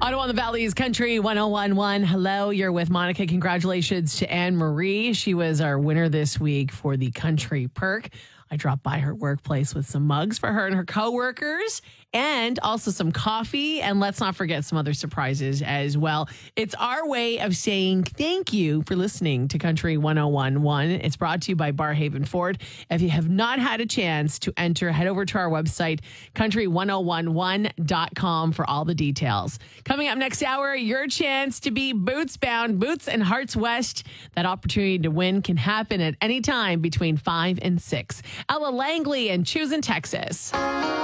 Ottawa in the Valley's Country 1011. Hello, you're with Monica. Congratulations to Anne Marie. She was our winner this week for the Country Perk. I dropped by her workplace with some mugs for her and her coworkers and also some coffee. And let's not forget some other surprises as well. It's our way of saying thank you for listening to Country 1011. It's brought to you by Barrhaven Ford. If you have not had a chance to enter, head over to our website, country1011.com for all the details. Coming up next hour, your chance to be boots bound, Boots and Hearts West. That opportunity to win can happen at any time between 5 and 6. Ella Langley and Choosing Texas.